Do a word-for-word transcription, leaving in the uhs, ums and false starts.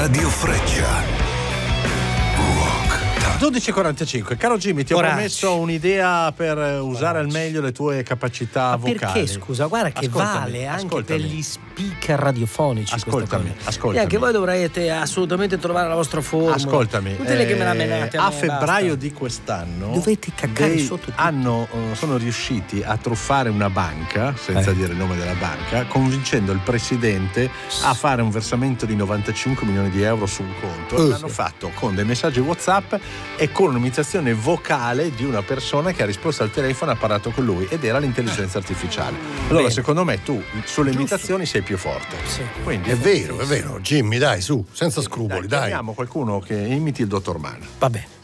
Radio Freccia. dodici e quarantacinque. Caro Jimmy, ti ho Oraci. promesso un'idea per usare al meglio le tue capacità Ma vocali. perché, scusa, guarda che Ascoltami, vale anche ascoltami. per gli speaker radiofonici. Ascoltami, questa cosa. ascoltami. E anche voi dovrete assolutamente trovare la vostra forma. Ascoltami, Inutile che me la eh, menate. a me, febbraio basta. di quest'anno Dovete caccare dei- sotto tutto. hanno, eh, sono riusciti a truffare una banca, senza Eh. dire il nome della banca, convincendo il presidente a fare un versamento di novantacinque milioni di euro su un conto. Eh, L'hanno sì. fatto con dei messaggi WhatsApp e con un'imitazione vocale di una persona che ha risposto al telefono e ha parlato con lui, ed era l'intelligenza artificiale. Allora, Bene. secondo me tu sulle Giusto. imitazioni sei più forte. Sì. Quindi È vero, è vero. Jimmy, dai, su, senza scrupoli, dai. chiamiamo qualcuno che imiti il dottor Mann. Vabbè.